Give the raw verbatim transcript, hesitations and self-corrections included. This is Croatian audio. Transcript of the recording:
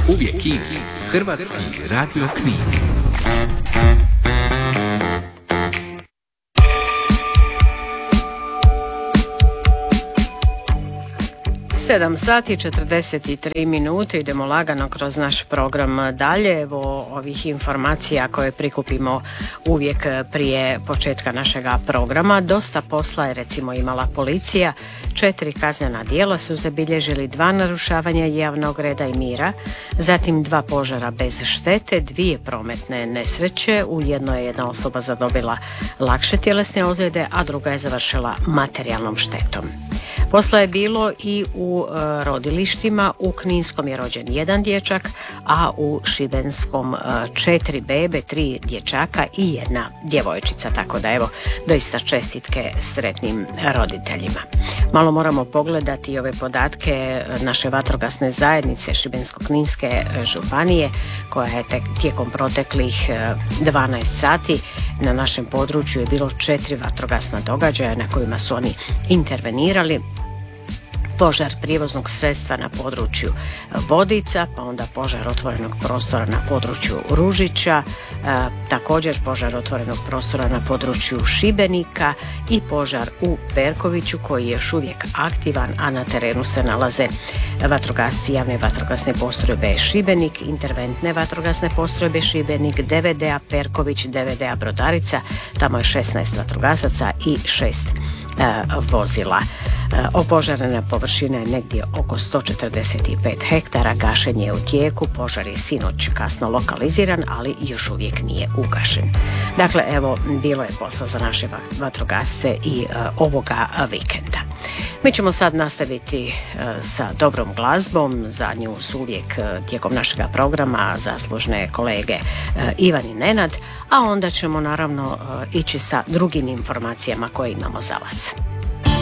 Uvijek i Hrvatski radio Knin. sedam sati četrdeset tri minute, idemo lagano kroz naš program dalje. Evo ovih informacija koje prikupimo uvijek prije početka našega programa. Dosta posla je recimo imala policija, četiri kaznena djela su zabilježili, dva narušavanja javnog reda i mira, zatim dva požara bez štete, dvije prometne nesreće, u jednoj je jedna osoba zadobila lakše tjelesne ozljede, a druga je završila materijalnom štetom. Posla je bilo i u e, rodilištima. U Kninskom je rođen jedan dječak, a u Šibenskom e, četiri bebe, tri dječaka i jedna djevojčica, tako da evo doista čestitke sretnim roditeljima. Malo moramo pogledati ove podatke naše vatrogasne zajednice Šibensko-kninske županije, koja je tek tijekom proteklih dvanaest sati na našem području je bilo četiri vatrogasna događaja na kojima su oni intervenirali. Požar prijevoznog sredstva na području Vodica, pa onda požar otvorenog prostora na području Ružića, e, također požar otvorenog prostora na području Šibenika i požar u Perkoviću koji je još uvijek aktivan, a na terenu se nalaze vatrogasci javne vatrogasne postrojbe Šibenik, interventne vatrogasne postrojbe Šibenik, D V D-a Perković, D V D-a Brodarica, tamo je šesnaest vatrogasaca i šest e, vozila. Opožarena površina je negdje oko sto četrdeset pet hektara, gašenje je u tijeku, požar je sinoć kasno lokaliziran, ali još uvijek nije ugašen. Dakle, evo, bilo je posla za naše vatrogasce i uh, ovoga vikenda. Mi ćemo sad nastaviti uh, sa dobrom glazbom, za nju su uvijek uh, tijekom našega programa zaslužne kolege uh, Ivan i Nenad, a onda ćemo naravno uh, ići sa drugim informacijama koje imamo za vas.